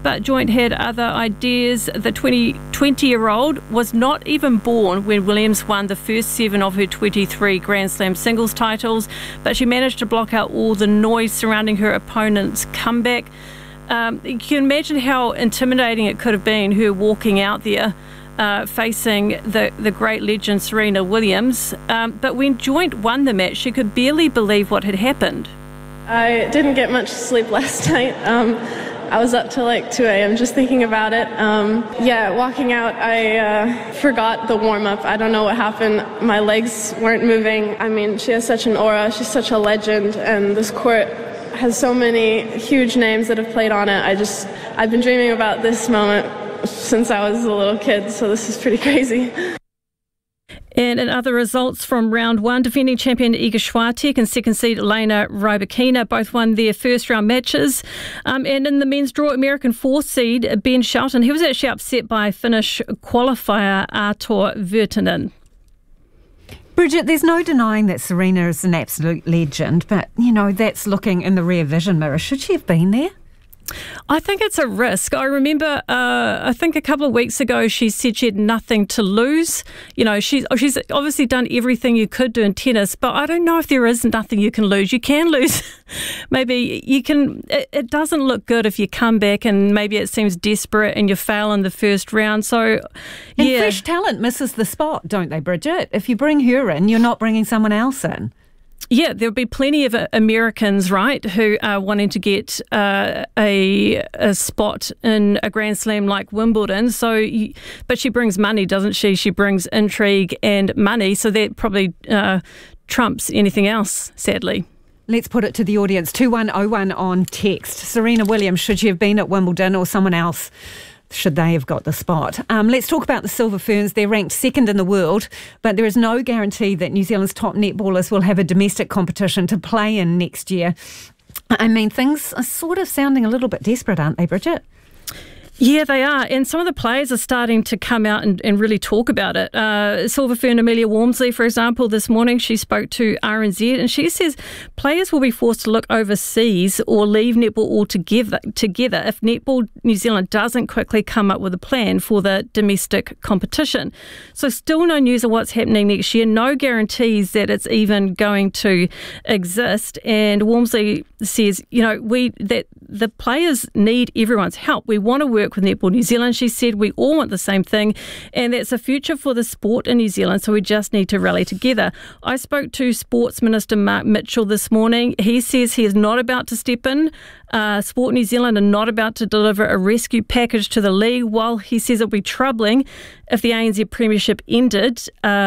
but Joint had other ideas. The 20-year-old was not even born when Williams won the first 7 of her 23 Grand Slam singles titles, but she managed to block out all the noise surrounding her opponent's comeback. You can imagine how intimidating it could have been, her walking out there facing the great legend Serena Williams. But when Joint won the match, she could barely believe what had happened. I didn't get much sleep last night. I was up till like 2 a.m. just thinking about it. Walking out, I forgot the warm-up. I don't know what happened. My legs weren't moving. I mean, she has such an aura. She's such a legend, and this court has so many huge names that have played on it. I've been dreaming about this moment since I was a little kid, so this is pretty crazy. And in other results from round one, defending champion Iga Swiatek and second seed Elena Rybakina both won their first round matches. And in the men's draw, American fourth seed Ben Shelton, he was actually upset by Finnish qualifier Artur Virtanen. Bridget, there's no denying that Serena is an absolute legend, but, that's looking in the rear vision mirror. Should she have been there? I think it's a risk. I remember, I think a couple of weeks ago, she said she had nothing to lose. She's obviously done everything you could do in tennis, but I don't know if there is nothing you can lose. You can lose. Maybe you can. It doesn't look good if you come back and maybe it seems desperate and you fail in the first round. So, and fresh talent misses the spot, don't they, Bridget? If you bring her in, you're not bringing someone else in. Yeah, there'll be plenty of Americans, right, who are wanting to get a spot in a Grand Slam like Wimbledon. But she brings money, doesn't she? She brings intrigue and money, so that probably trumps anything else, sadly. Let's put it to the audience. 2101 on text. Serena Williams, should she have been at Wimbledon, or someone else? Should they have got the spot? Let's talk about the Silver Ferns. They're ranked second in the world, but there is no guarantee that New Zealand's top netballers will have a domestic competition to play in next year. I mean, things are sort of sounding a little bit desperate, aren't they, Bridget? Yeah, they are. And some of the players are starting to come out and really talk about it. Silver Fern Amelia Walmsley, for example, this morning she spoke to RNZ and she says players will be forced to look overseas or leave netball altogether if Netball New Zealand doesn't quickly come up with a plan for the domestic competition. So still no news of what's happening next year, no guarantees that it's even going to exist. And Walmsley says, that the players need everyone's help. We want to work with Netball New Zealand. She said we all want the same thing, and that's a future for the sport in New Zealand, so we just need to rally together. I spoke to Sports Minister Mark Mitchell this morning. He says he is not about to step in. Sport New Zealand are not about to deliver a rescue package to the league, while he says it would be troubling if the ANZ Premiership ended.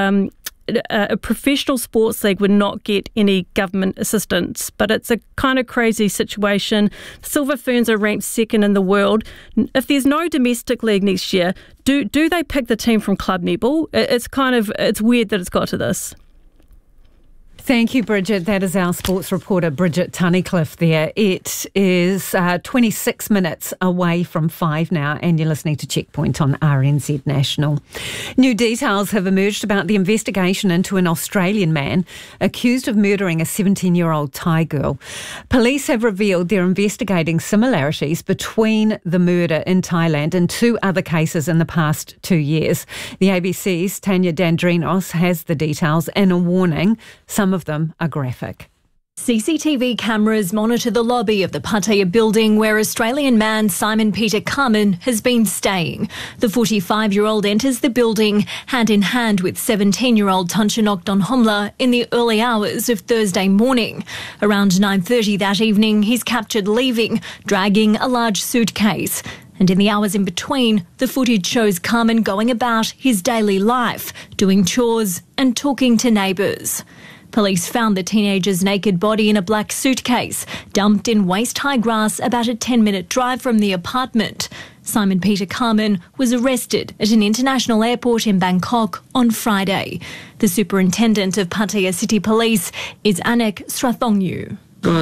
A professional sports league would not get any government assistance, but it's a kind of crazy situation. Silver Ferns are ranked second in the world. If there's no domestic league next year, do they pick the team from club netball? It's weird that it's got to this. Thank you, Bridget. That is our sports reporter, Bridget Tunnicliffe there. It is 26 minutes away from 5 now, and you're listening to Checkpoint on RNZ National. New details have emerged about the investigation into an Australian man accused of murdering a 17-year-old Thai girl. Police have revealed they're investigating similarities between the murder in Thailand and 2 other cases in the past 2 years. The ABC's Tanya Dandrinos has the details and a warning. Some of them are graphic. CCTV cameras monitor the lobby of the Pattaya building where Australian man Simon Peter Carman has been staying. The 45-year-old enters the building hand in hand with 17-year-old Tanchanok Donhomla in the early hours of Thursday morning. Around 9:30 that evening, he's captured leaving, dragging a large suitcase. And in the hours in between, the footage shows Carman going about his daily life, doing chores and talking to neighbours. Police found the teenager's naked body in a black suitcase, dumped in waist-high grass about a 10-minute drive from the apartment. Simon Peter Carman was arrested at an international airport in Bangkok on Friday. The superintendent of Pattaya City Police is Anek Srathongyu.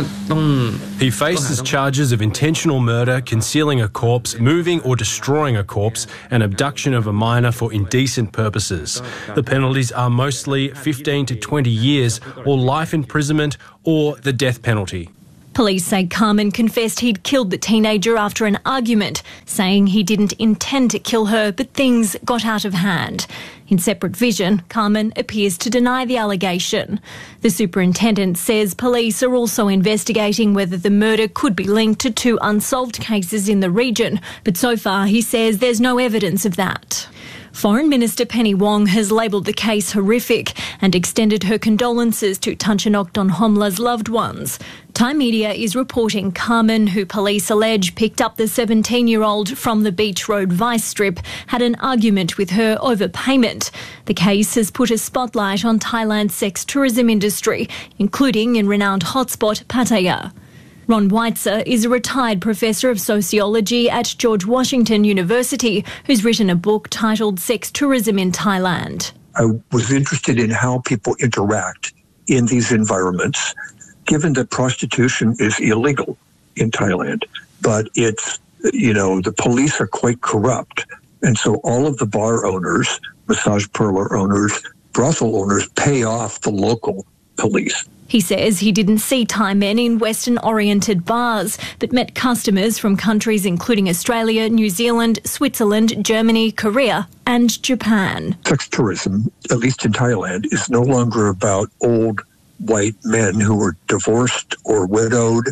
He faces charges of intentional murder, concealing a corpse, moving or destroying a corpse, and abduction of a minor for indecent purposes. The penalties are mostly 15 to 20 years or life imprisonment or the death penalty. Police say Carmen confessed he'd killed the teenager after an argument, saying he didn't intend to kill her, but things got out of hand. In separate vision, Carmen appears to deny the allegation. The superintendent says police are also investigating whether the murder could be linked to 2 unsolved cases in the region, but so far he says there's no evidence of that. Foreign Minister Penny Wong has labelled the case horrific and extended her condolences to Tanchanok Donghomla's loved ones. Thai media is reporting Carmen, who police allege picked up the 17-year-old from the Beach Road Vice Strip, had an argument with her over payment. The case has put a spotlight on Thailand's sex tourism industry, including in renowned hotspot Pattaya. Ron Weitzer is a retired professor of sociology at George Washington University who's written a book titled Sex Tourism in Thailand. I was interested in how people interact in these environments, given that prostitution is illegal in Thailand. But it's, the police are quite corrupt. And so all of the bar owners, massage parlor owners, brothel owners pay off the local police. He says he didn't see Thai men in Western-oriented bars, but met customers from countries including Australia, New Zealand, Switzerland, Germany, Korea and Japan. Sex tourism, at least in Thailand, is no longer about old white men who are divorced or widowed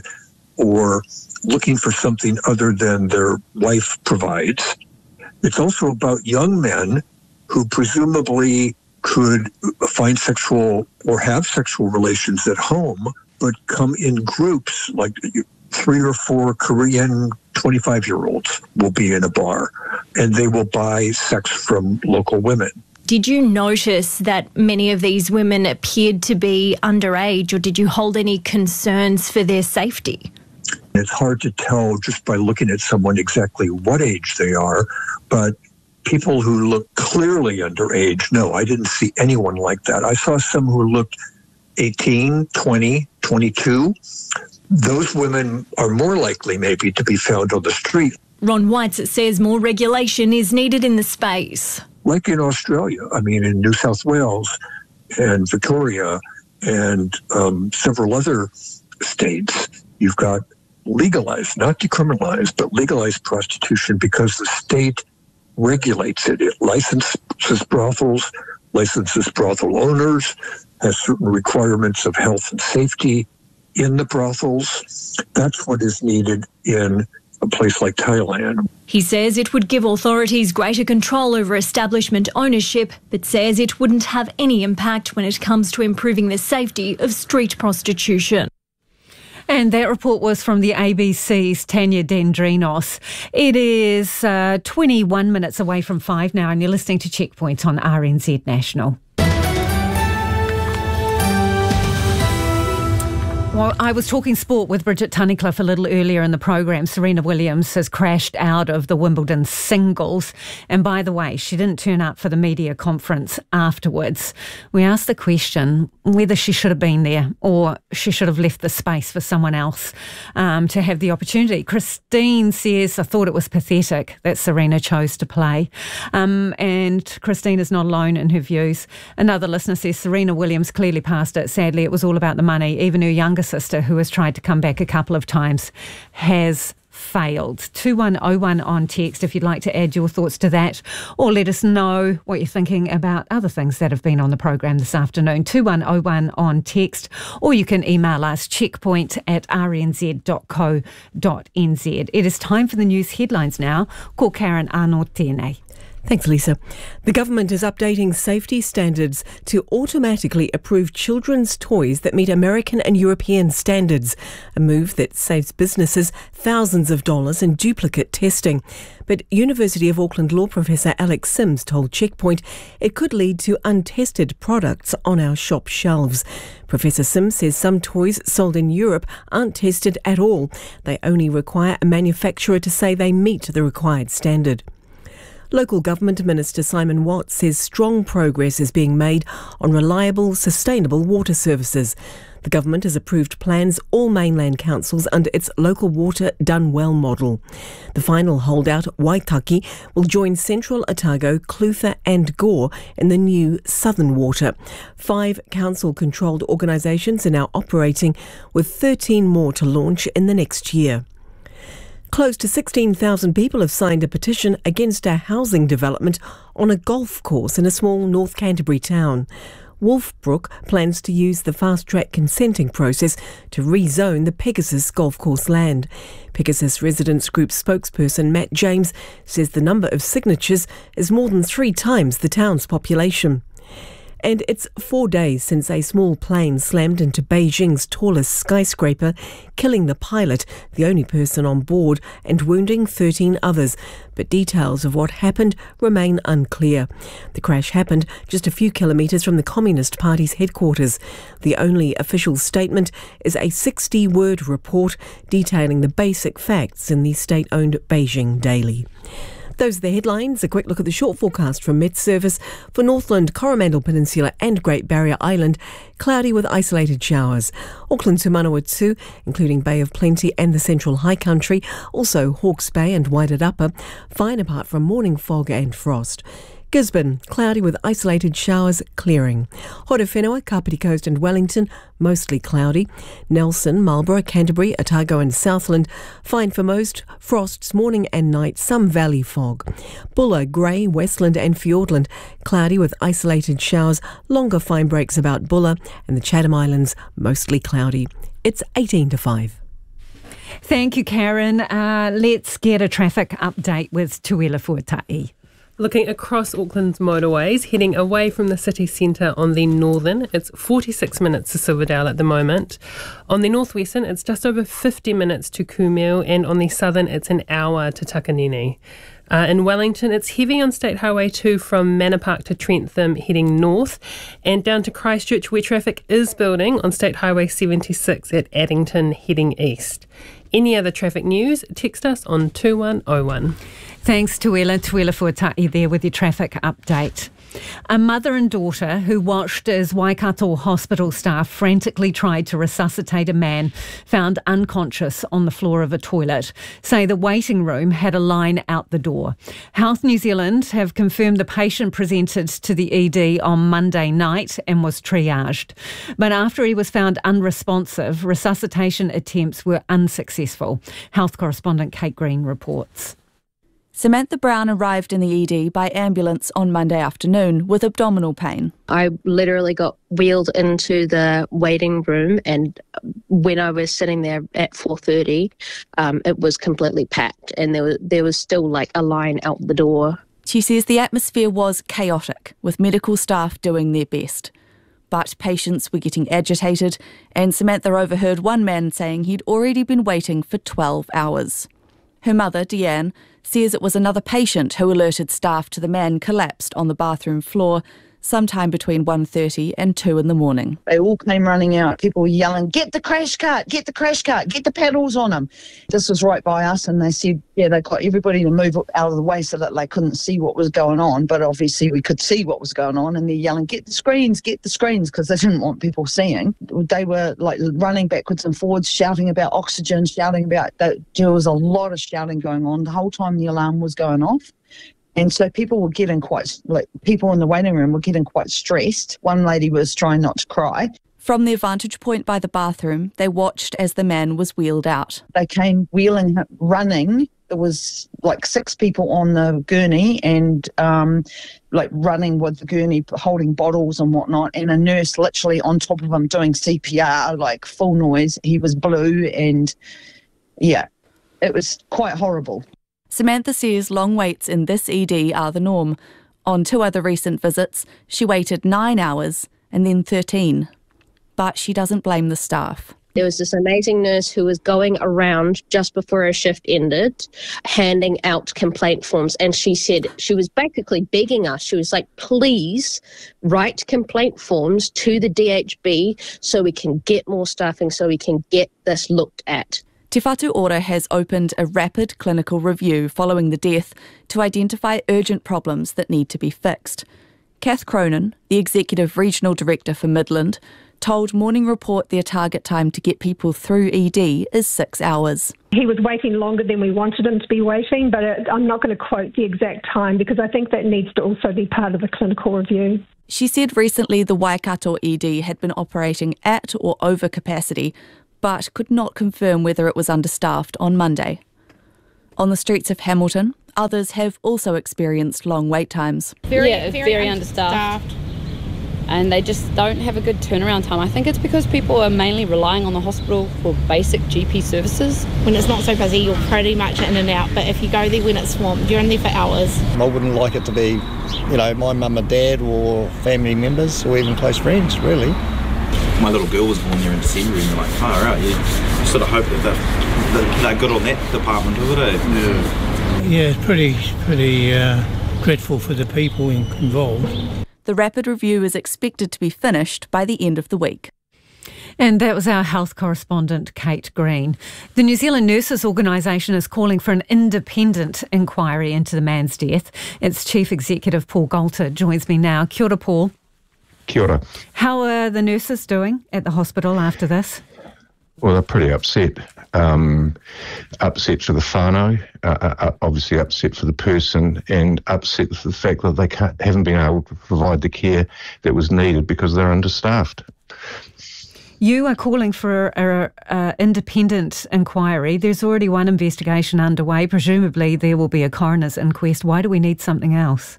or looking for something other than their wife provides. It's also about young men who presumably could find sexual or have sexual relations at home, but come in groups, like 3 or 4 Korean 25-year-olds will be in a bar, and they will buy sex from local women. Did you notice that many of these women appeared to be underage, or did you hold any concerns for their safety? It's hard to tell just by looking at someone exactly what age they are, but people who look clearly underage, no, I didn't see anyone like that. I saw some who looked 18, 20, 22. Those women are more likely maybe to be found on the street. Ron Weitzer says more regulation is needed in the space. Like in Australia, in New South Wales and Victoria and several other states, you've got legalized, not decriminalized, but legalized prostitution because the state regulates it. It licenses brothels, licenses brothel owners, has certain requirements of health and safety in the brothels. That's what is needed in a place like Thailand. He says it would give authorities greater control over establishment ownership, but says it wouldn't have any impact when it comes to improving the safety of street prostitution. And that report was from the ABC's Tanya Dendrinos. It is 21 minutes away from 5 now, and you're listening to Checkpoint on RNZ National. Well, I was talking sport with Bridget Tunnicliffe a little earlier in the program. Serena Williams has crashed out of the Wimbledon singles. And by the way, she didn't turn up for the media conference afterwards. We asked the question whether she should have been there or she should have left the space for someone else to have the opportunity. Christine says, I thought it was pathetic that Serena chose to play. And Christine is not alone in her views. Another listener says, Serena Williams clearly passed it. Sadly, it was all about the money. Even her younger sister, who has tried to come back a couple of times, has failed. 2101 on text if you'd like to add your thoughts to that, or let us know what you're thinking about other things that have been on the program this afternoon. 2101 on text, or you can email us checkpoint@rnz.co.nz. It is time for the news headlines now. Ko Karen Arnold tēnei. Thanks, Lisa. The government is updating safety standards to automatically approve children's toys that meet American and European standards, a move that saves businesses thousands of dollars in duplicate testing. But University of Auckland law professor Alex Sims told Checkpoint it could lead to untested products on our shop shelves. Professor Sims says some toys sold in Europe aren't tested at all. They only require a manufacturer to say they meet the required standard. Local Government Minister Simon Watt says strong progress is being made on reliable, sustainable water services. The government has approved plans all mainland councils under its local water done well model. The final holdout, Waitaki, will join Central Otago, Clutha and Gore in the new Southern Water. 5 council-controlled organisations are now operating, with 13 more to launch in the next year. Close to 16,000 people have signed a petition against a housing development on a golf course in a small North Canterbury town. Wolfbrook plans to use the fast-track consenting process to rezone the Pegasus golf course land. Pegasus Residents Group spokesperson Matt James says the number of signatures is more than 3 times the town's population. And it's 4 days since a small plane slammed into Beijing's tallest skyscraper, killing the pilot, the only person on board, and wounding 13 others. But details of what happened remain unclear. The crash happened just a few kilometres from the Communist Party's headquarters. The only official statement is a 60-word report detailing the basic facts in the state-owned Beijing Daily. Those are the headlines. A quick look at the short forecast from Met Service. For Northland, Coromandel Peninsula and Great Barrier Island, cloudy with isolated showers. Auckland to Manawatu, including Bay of Plenty and the Central High Country, also Hawke's Bay and Waitarapa, fine apart from morning fog and frost. Gisborne, cloudy with isolated showers, clearing. Horowhenua, Kapiti Coast and Wellington, mostly cloudy. Nelson, Marlborough, Canterbury, Otago and Southland, fine for most, frosts morning and night, some valley fog. Bulla, Grey, Westland and Fiordland, cloudy with isolated showers, longer fine breaks about Bulla, and the Chatham Islands, mostly cloudy. It's 18 to 5. Thank you, Karen. Let's get a traffic update with Tuela Fuatai. Looking across Auckland's motorways, heading away from the city centre on the northern, it's 46 minutes to Silverdale at the moment. On the northwestern, it's just over 50 minutes to Kumeu, and on the southern, it's an hour to Takanini. In Wellington, it's heavy on State Highway 2 from Manor Park to Trentham heading north, and down to Christchurch where traffic is building on State Highway 76 at Addington heading east. Any other traffic news, text us on 2101. Thanks, Tuela Fuatai there with your traffic update. A mother and daughter who watched as Waikato hospital staff frantically tried to resuscitate a man found unconscious on the floor of a toilet say the waiting room had a line out the door. Health New Zealand have confirmed the patient presented to the ED on Monday night and was triaged. But after he was found unresponsive, resuscitation attempts were unsuccessful. Health correspondent Kate Green reports. Samantha Brown arrived in the ED by ambulance on Monday afternoon with abdominal pain. I literally got wheeled into the waiting room, and when I was sitting there at 4:30, it was completely packed, and there was still like a line out the door. She says the atmosphere was chaotic, with medical staff doing their best. But patients were getting agitated, and Samantha overheard one man saying he'd already been waiting for 12 hours. Her mother, Deanne, says it was another patient who alerted staff to the man collapsed on the bathroom floor sometime between 1:30 and 2 in the morning. They all came running out. People were yelling, "Get the crash cart, get the crash cart, get the paddles on him." This was right by us, and they said, they got everybody to move out of the way so that they couldn't see what was going on. But obviously we could see what was going on, and they're yelling, "Get the screens, because they didn't want people seeing. They were like running backwards and forwards, shouting about oxygen, shouting about that. There was a lot of shouting going on the whole time the alarm was going off. And so people were getting people in the waiting room were getting quite stressed. One lady was trying not to cry. From their vantage point by the bathroom, they watched as the man was wheeled out. They came wheeling, running. There was like 6 people on the gurney and running with the gurney, holding bottles and whatnot, and a nurse literally on top of him doing CPR, like full noise. He was blue and, it was quite horrible. Samantha says long waits in this ED are the norm. On 2 other recent visits, she waited 9 hours and then 13. But she doesn't blame the staff. There was this amazing nurse who was going around just before her shift ended, handing out complaint forms. And she said, she was basically begging us. She was like, please write complaint forms to the DHB so we can get more staffing, so we can get this looked at. Te Whatu Ora has opened a rapid clinical review following the death to identify urgent problems that need to be fixed. Kath Cronin, the Executive Regional Director for Midland, told Morning Report their target time to get people through ED is 6 hours. He was waiting longer than we wanted him to be waiting, but I'm not going to quote the exact time because I think that needs to also be part of the clinical review. She said recently the Waikato ED had been operating at or over capacity, but could not confirm whether it was understaffed on Monday. On the streets of Hamilton, others have also experienced long wait times. Very understaffed. And they just don't have a good turnaround time. I think it's because people are mainly relying on the hospital for basic GP services. When it's not so busy, you're pretty much in and out, but if you go there when it's swamped, you're in there for hours. I wouldn't like it to be, my mum and dad or family members or even close friends, really. My little girl was born there in December and you're like, far out. You sort of hope that they're good on that department of it, Yeah, it's pretty dreadful for the people involved. The rapid review is expected to be finished by the end of the week. And that was our health correspondent, Kate Green. The New Zealand Nurses Organisation is calling for an independent inquiry into the man's death. Its Chief Executive, Paul Golter, joins me now. Kia ora, Paul. Kia ora. How are the nurses doing at the hospital after this? Well, they're pretty upset. Upset for the whānau, obviously upset for the person, and upset for the fact that they haven't been able to provide the care that was needed because they're understaffed. You are calling for an independent inquiry. There's already one investigation underway. Presumably there will be a coroner's inquest. Why do we need something else?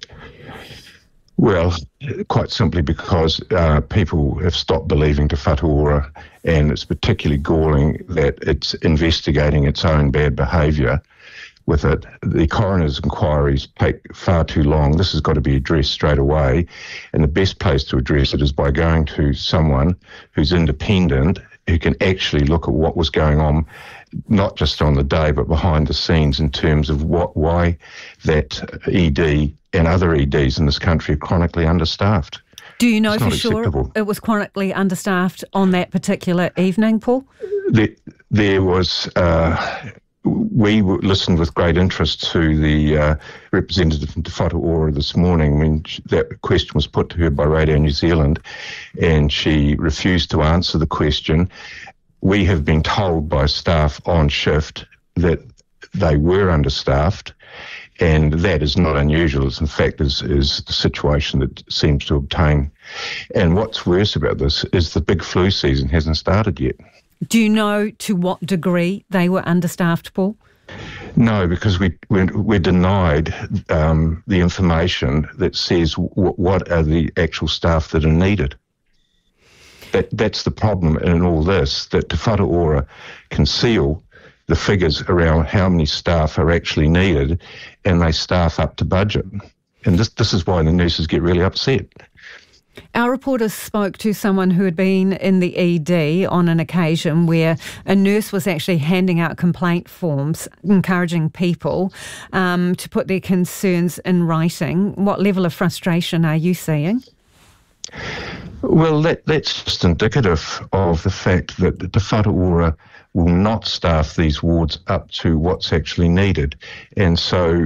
Well, quite simply because people have stopped believing Te Whatu Ora, and it's particularly galling that it's investigating its own bad behaviour with it. The coroner's inquiries take far too long. This has got to be addressed straight away, and the best place to address it is by going to someone who's independent, who can actually look at what was going on, not just on the day, but behind the scenes in terms of why that ED and other EDs in this country are chronically understaffed. Do you know for sure it was chronically understaffed on that particular evening, Paul? There was... We listened with great interest to the representative from Te Whatu Ora this morning when that question was put to her by Radio New Zealand, and she refused to answer the question. We have been told by staff on shift that they were understaffed, and that is not unusual. It's in fact is the situation that seems to obtain. And what's worse about this is the big flu season hasn't started yet. Do you know to what degree they were understaffed, Paul? No, because we're denied the information that says what are the actual staff that are needed. That's the problem in all this, that Te Whatu Ora conceal the figures around how many staff are actually needed, and they staff up to budget. And this is why the nurses get really upset. Our reporters spoke to someone who had been in the ED on an occasion where a nurse was actually handing out complaint forms, encouraging people to put their concerns in writing. What level of frustration are you seeing? Well, that's just indicative of the fact that Te Whatu Ora will not staff these wards up to what's actually needed. And so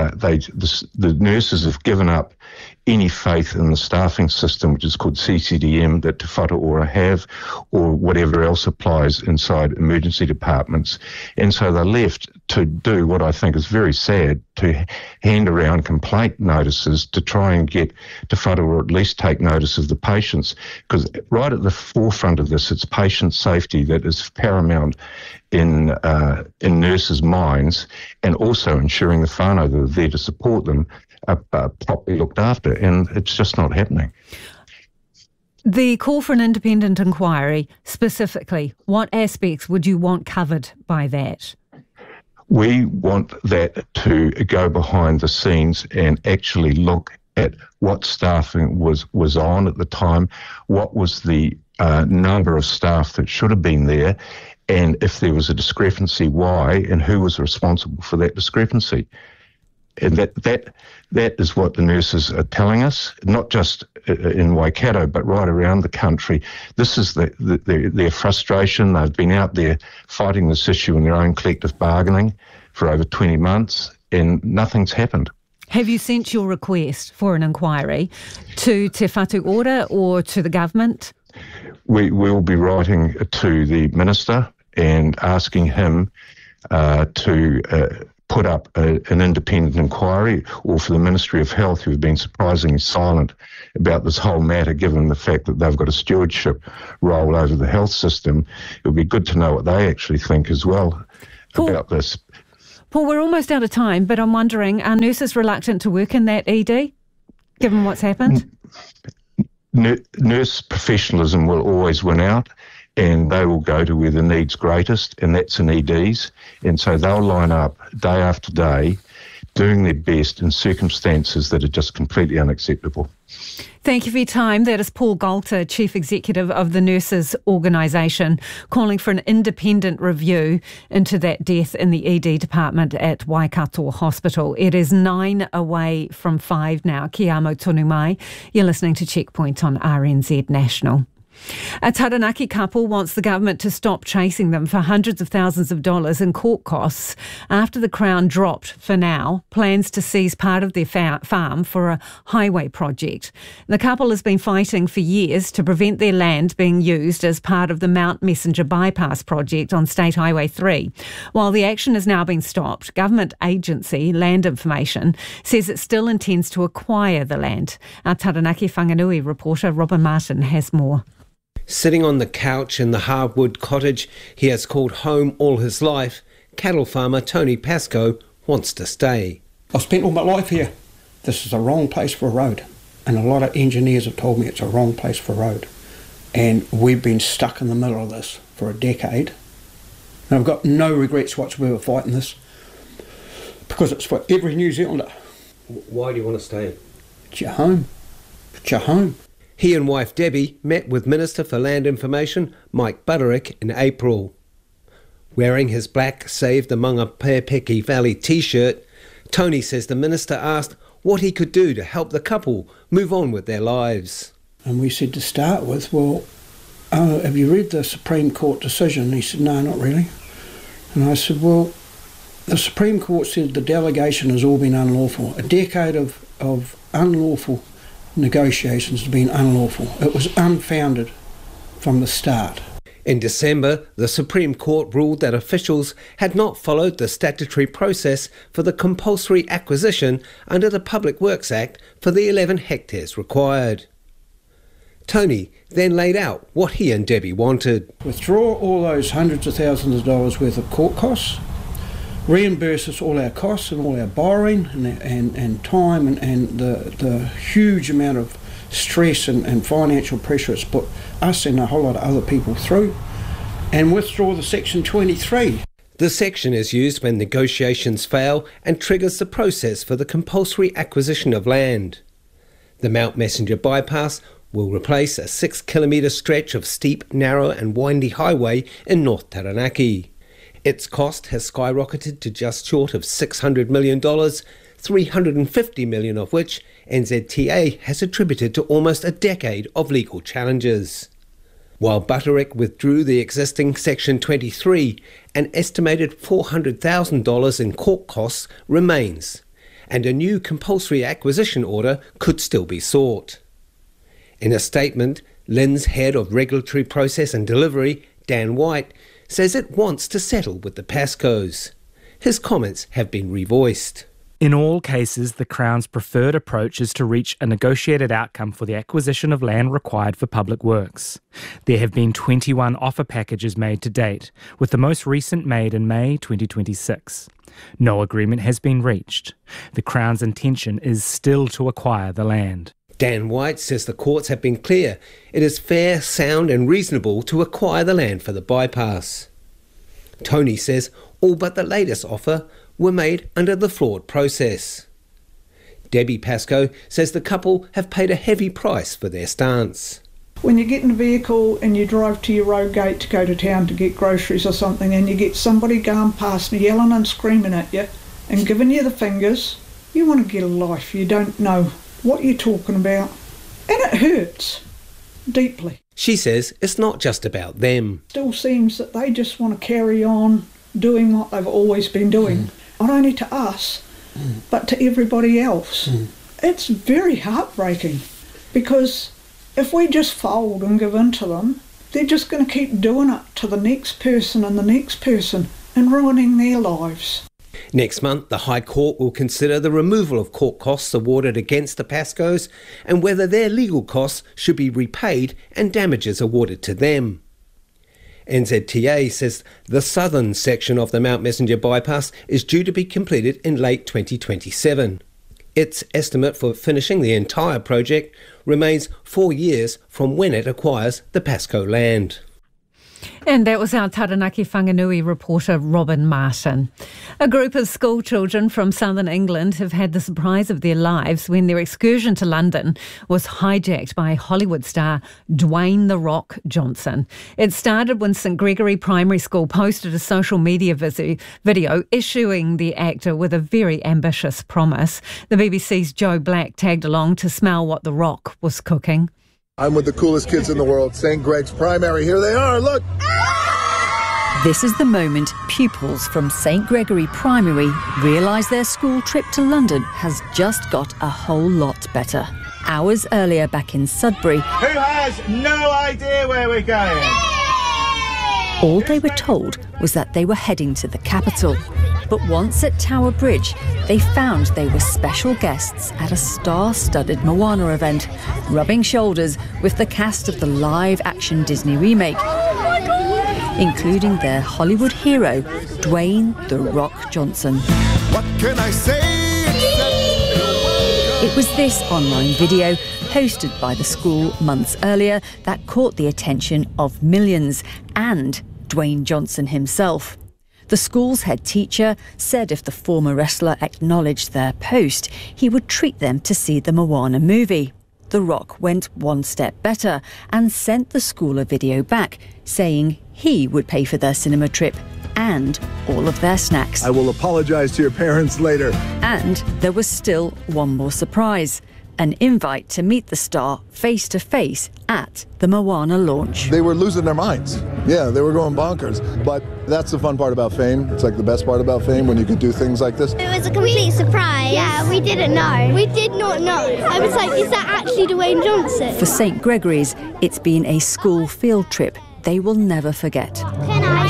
the nurses have given up any faith in the staffing system, which is called CCDM, that Te Whatu Ora have, or whatever else applies inside emergency departments. And so they're left to do what I think is very sad, to hand around complaint notices to try and get Te Whatu Ora at least take notice of the patients. Because right at the forefront of this, it's patient safety that is paramount in nurses' minds, and also ensuring the whānau that are there to support them are properly looked after, and it's just not happening. The call for an independent inquiry, specifically, what aspects would you want covered by that? We want that to go behind the scenes and actually look at what staffing was on at the time, what was the number of staff that should have been there, and if there was a discrepancy, why, and who was responsible for that discrepancy. And that is what the nurses are telling us, not just in Waikato, but right around the country. This is their frustration. They've been out there fighting this issue in their own collective bargaining for over 20 months, and nothing's happened. Have you sent your request for an inquiry to Te Whatu Ora or to the government? We will be writing to the minister and asking him to put up an independent inquiry, or for the Ministry of Health, who have been surprisingly silent about this whole matter, given the fact that they've got a stewardship role over the health system. It would be good to know what they actually think as well about this. Paul, we're almost out of time, but I'm wondering, are nurses reluctant to work in that ED, given what's happened? Nurse professionalism will always win out, and they will go to where the need's greatest, and that's in EDs. And so they'll line up day after day, doing their best in circumstances that are just completely unacceptable. Thank you for your time. That is Paul Galter, Chief Executive of the Nurses Organisation, calling for an independent review into that death in the ED department at Waikato Hospital. It is 9 away from 5 now. Ki amo tonu mai. You're listening to Checkpoint on RNZ National. A Taranaki couple wants the government to stop chasing them for hundreds of thousands of dollars in court costs after the Crown dropped, for now, plans to seize part of their farm for a highway project. The couple has been fighting for years to prevent their land being used as part of the Mount Messenger bypass project on State Highway 3. While the action has now been stopped, government agency Land Information says it still intends to acquire the land. Our Taranaki Whanganui reporter Robin Martin has more. Sitting on the couch in the hardwood cottage he has called home all his life, cattle farmer Tony Pascoe wants to stay. I've spent all my life here. This is the wrong place for a road. And a lot of engineers have told me it's a wrong place for a road. And we've been stuck in the middle of this for a decade. And I've got no regrets whatsoever fighting this, because it's for every New Zealander. Why do you want to stay? It's your home. It's your home. He and wife Debbie met with Minister for Land Information Mike Butterick in April. Wearing his black Saved Among a Pepeki Valley t-shirt, Tony says the minister asked what he could do to help the couple move on with their lives. And we said to start with, well, have you read the Supreme Court decision? And he said, no, not really. And I said, well, the Supreme Court said the delegation has all been unlawful. A decade of unlawful negotiations have been unlawful. It was unfounded from the start. In December, the Supreme Court ruled that officials had not followed the statutory process for the compulsory acquisition under the Public Works Act for the 11 hectares required. Tony then laid out what he and Debbie wanted. Withdraw all those hundreds of thousands of dollars worth of court costs, reimburse us all our costs and all our borrowing and time and the huge amount of stress and financial pressure it's put us and a whole lot of other people through, and withdraw the Section 23. The section is used when negotiations fail and triggers the process for the compulsory acquisition of land. The Mount Messenger bypass will replace a 6-kilometre stretch of steep, narrow and windy highway in North Taranaki. Its cost has skyrocketed to just short of $600 million, $350 million of which NZTA has attributed to almost a decade of legal challenges. While Butterick withdrew the existing Section 23, an estimated $400,000 in court costs remains, and a new compulsory acquisition order could still be sought. In a statement, LIN's head of regulatory process and delivery, Dan White, says it wants to settle with the Pascoes. His comments have been revoiced. In all cases, the Crown's preferred approach is to reach a negotiated outcome for the acquisition of land required for public works. There have been 21 offer packages made to date, with the most recent made in May 2026. No agreement has been reached. The Crown's intention is still to acquire the land. Dan White says the courts have been clear. It is fair, sound and reasonable to acquire the land for the bypass. Tony says all but the latest offer were made under the flawed process. Debbie Pascoe says the couple have paid a heavy price for their stance. When you get in a vehicle and you drive to your road gate to go to town to get groceries or something, and you get somebody going past and yelling and screaming at you and giving you the fingers, You want to get a life. You don't know what you're talking about. And it hurts deeply. She says it's not just about them. Still seems that they just want to carry on doing what they've always been doing. Not only to us, but to everybody else. It's very heartbreaking, because if we just fold and give in to them, they're just going to keep doing it to the next person and the next person and ruining their lives. Next month, the High Court will consider the removal of court costs awarded against the Pascoes and whether their legal costs should be repaid and damages awarded to them. NZTA says the southern section of the Mount Messenger bypass is due to be completed in late 2027. Its estimate for finishing the entire project remains 4 years from when it acquires the Pasco land. And that was our Taranaki Whanganui reporter Robin Martin. A group of school children from southern England have had the surprise of their lives when their excursion to London was hijacked by Hollywood star Dwayne "The Rock" Johnson. It started when St Gregory Primary School posted a social media video issuing the actor with a very ambitious promise. The BBC's Joe Black tagged along to smell what The Rock was cooking. I'm with the coolest kids in the world, St. Greg's Primary. Here they are, look! This is the moment pupils from St Gregory Primary realise their school trip to London has just got a whole lot better. Hours earlier back in Sudbury, who has no idea where we're going? All they were told was that they were heading to the capital. But once at Tower Bridge, they found they were special guests at a star-studded Moana event, rubbing shoulders with the cast of the live-action Disney remake, including their Hollywood hero, Dwayne "The Rock" Johnson. What can I say? It was this online video, posted by the school months earlier, that caught the attention of millions, and Dwayne Johnson himself. The school's head teacher said if the former wrestler acknowledged their post, he would treat them to see the Moana movie. The Rock went one step better and sent the school a video back, saying he would pay for their cinema trip and all of their snacks. I will apologise to your parents later. And there was still one more surprise. An invite to meet the star face-to-face at the Moana launch. They were losing their minds. Yeah, they were going bonkers. But that's the fun part about fame. It's like the best part about fame, when you could do things like this. It was a complete surprise. Yeah, we didn't know. We did not know. I was like, is that actually Dwayne Johnson? For St Gregory's, it's been a school field trip they will never forget. Can I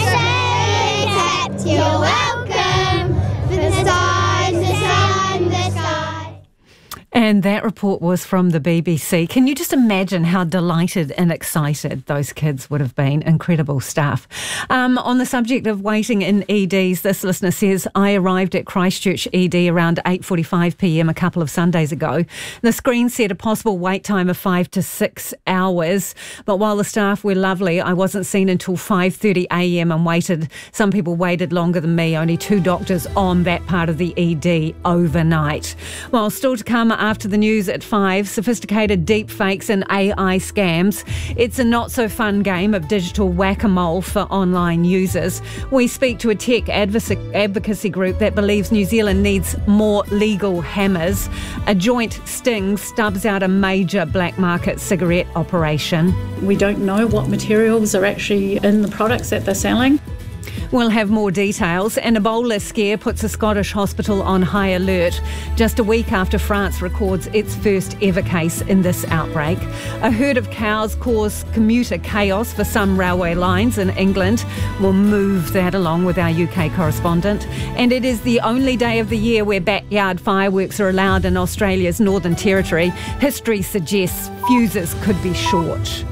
say that you're welcome for the stars, the sun, the sky? And that report was from the BBC. Can you just imagine how delighted and excited those kids would have been? Incredible stuff. On the subject of waiting in EDs, this listener says, I arrived at Christchurch ED around 8:45 p.m. a couple of Sundays ago. The screen said a possible wait time of 5 to 6 hours. But while the staff were lovely, I wasn't seen until 5:30 a.m. and some people waited longer than me, only 2 doctors on that part of the ED overnight. Well, still to come after the news at 5, sophisticated deep fakes and AI scams. It's a not-so-fun game of digital whack-a-mole for online users. We speak to a tech advocacy group that believes New Zealand needs more legal hammers. A joint sting stubs out a major black market cigarette operation. We don't know what materials are actually in the products that they're selling. We'll have more details. An Ebola scare puts a Scottish hospital on high alert just a week after France records its first ever case in this outbreak. A herd of cows caused commuter chaos for some railway lines in England. We'll move that along with our UK correspondent. And it is the only day of the year where backyard fireworks are allowed in Australia's Northern Territory. History suggests fuses could be short.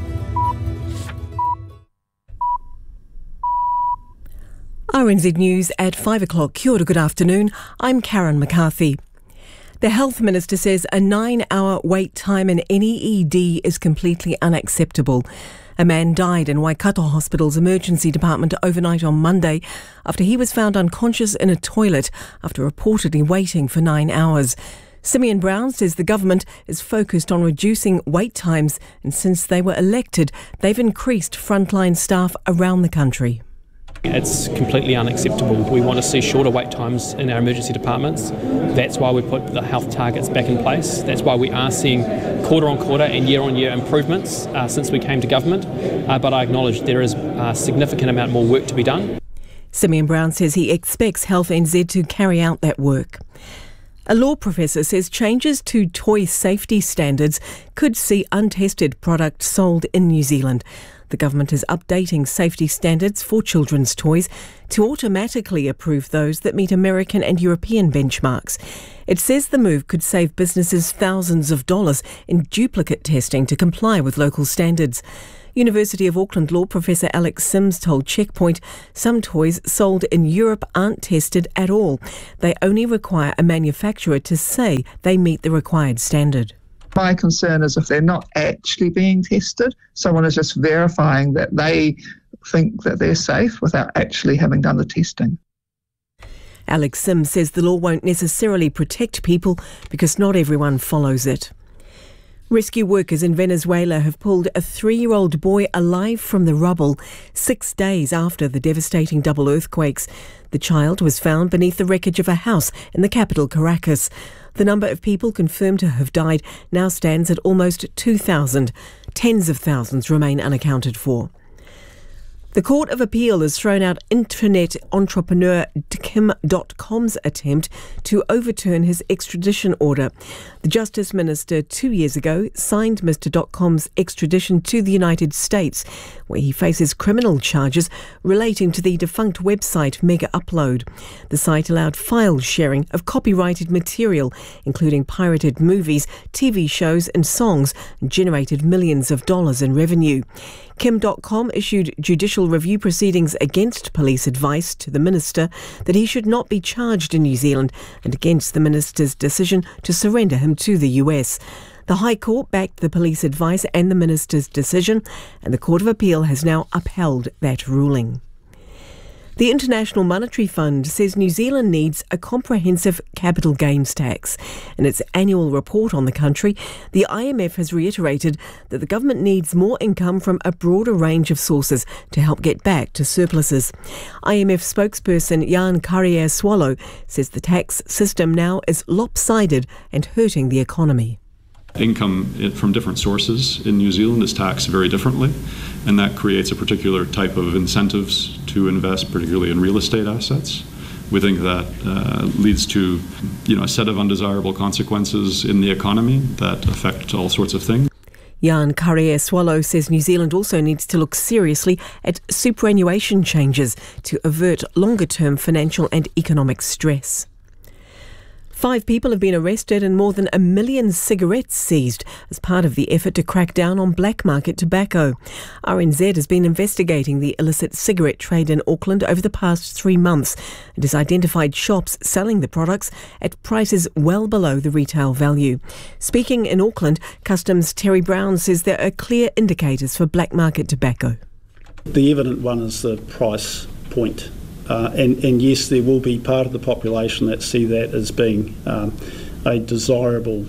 RNZ News at 5 o'clock. Kia ora, good afternoon. I'm Karen McCarthy. The Health Minister says a 9-hour wait time in any ED is completely unacceptable. A man died in Waikato Hospital's emergency department overnight on Monday after he was found unconscious in a toilet after reportedly waiting for 9 hours. Simeon Brown says the government is focused on reducing wait times, and since they were elected, they've increased frontline staff around the country. It's completely unacceptable. We want to see shorter wait times in our emergency departments. That's why we put the health targets back in place. That's why we are seeing quarter-on-quarter and year-on-year improvements since we came to government. But I acknowledge there is a significant amount more work to be done. Simeon Brown says he expects Health NZ to carry out that work. A law professor says changes to toy safety standards could see untested products sold in New Zealand. The government is updating safety standards for children's toys to automatically approve those that meet American and European benchmarks. It says the move could save businesses thousands of dollars in duplicate testing to comply with local standards. University of Auckland law professor Alex Sims told Checkpoint some toys sold in Europe aren't tested at all. They only require a manufacturer to say they meet the required standard. My concern is if they're not actually being tested, someone is just verifying that they think that they're safe without actually having done the testing. Alex Sims says the law won't necessarily protect people because not everyone follows it. Rescue workers in Venezuela have pulled a 3-year-old boy alive from the rubble 6 days after the devastating double earthquakes. The child was found beneath the wreckage of a house in the capital, Caracas. The number of people confirmed to have died now stands at almost 2,000. Tens of thousands remain unaccounted for. The Court of Appeal has thrown out internet entrepreneur Kim.com's attempt to overturn his extradition order. The Justice Minister 2 years ago signed Mr. .com's extradition to the United States, where he faces criminal charges relating to the defunct website Mega Upload. The site allowed file sharing of copyrighted material, including pirated movies, TV shows and songs, and generated millions of dollars in revenue. Kim.com issued judicial review proceedings against police advice to the minister that he should not be charged in New Zealand and against the minister's decision to surrender him to the US. The High Court backed the police advice and the minister's decision, and the Court of Appeal has now upheld that ruling. The International Monetary Fund says New Zealand needs a comprehensive capital gains tax. In its annual report on the country, the IMF has reiterated that the government needs more income from a broader range of sources to help get back to surpluses. IMF spokesperson Jan Carrier-Swallow says the tax system now is lopsided and hurting the economy. Income from different sources in New Zealand is taxed very differently, and that creates a particular type of incentives to invest, particularly in real estate assets. We think that leads to a set of undesirable consequences in the economy that affect all sorts of things. Jan Carrier-Swallow says New Zealand also needs to look seriously at superannuation changes to avert longer-term financial and economic stress. 5 people have been arrested and more than 1 million cigarettes seized as part of the effort to crack down on black market tobacco. RNZ has been investigating the illicit cigarette trade in Auckland over the past 3 months and has identified shops selling the products at prices well below the retail value. Speaking in Auckland, Customs' Terry Brown says there are clear indicators for black market tobacco. The evident one is the price point. And yes, there will be part of the population that see that as being a desirable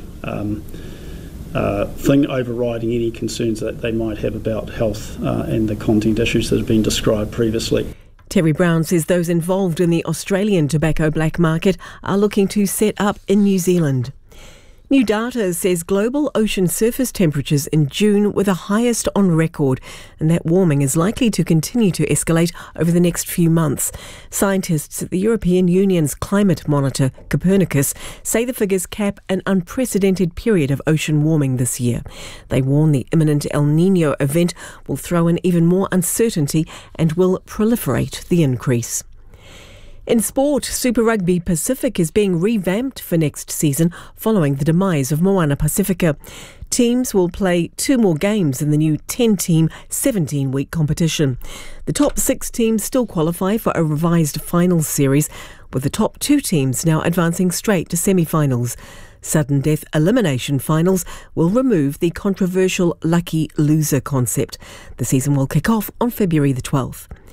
thing overriding any concerns that they might have about health and the content issues that have been described previously. Terry Brown says those involved in the Australian tobacco black market are looking to set up in New Zealand. New data says global ocean surface temperatures in June were the highest on record, and that warming is likely to continue to escalate over the next few months. Scientists at the European Union's climate monitor, Copernicus, say the figures cap an unprecedented period of ocean warming this year. They warn the imminent El Niño event will throw in even more uncertainty and will proliferate the increase. In sport, Super Rugby Pacific is being revamped for next season following the demise of Moana Pacifica. Teams will play 2 more games in the new 10-team, 17-week competition. The top 6 teams still qualify for a revised finals series, with the top 2 teams now advancing straight to semi-finals. Sudden death elimination finals will remove the controversial lucky loser concept. The season will kick off on February the 12th.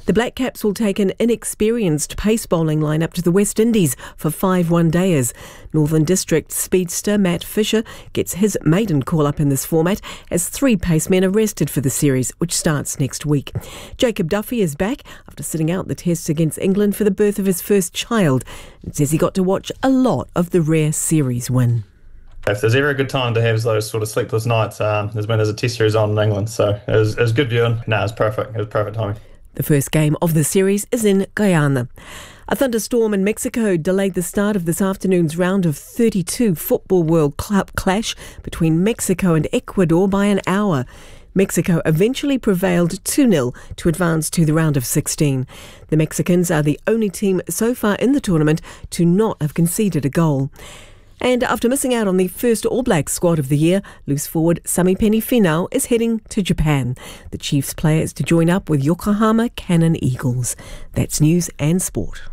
The Black Caps will take an inexperienced pace bowling lineup to the West Indies for 5 one-dayers. Northern District speedster Matt Fisher gets his maiden call-up in this format as 3 pacemen are rested for the series, which starts next week. Jacob Duffy is back after sitting out the tests against England for the birth of his first child and says he got to watch a lot of the rare series win. If there's ever a good time to have those sort of sleepless nights, there's a test series on in England, so it was good viewing. No, it was perfect. It was perfect timing. The first game of the series is in Guyana. A thunderstorm in Mexico delayed the start of this afternoon's round of 32 Football World Cup clash between Mexico and Ecuador by an hour. Mexico eventually prevailed 2-0 to advance to the round of 16. The Mexicans are the only team so far in the tournament to not have conceded a goal. And after missing out on the first All Blacks squad of the year, loose forward Samipeni Finau is heading to Japan. The Chiefs player is to join up with Yokohama Cannon Eagles. That's news and sport.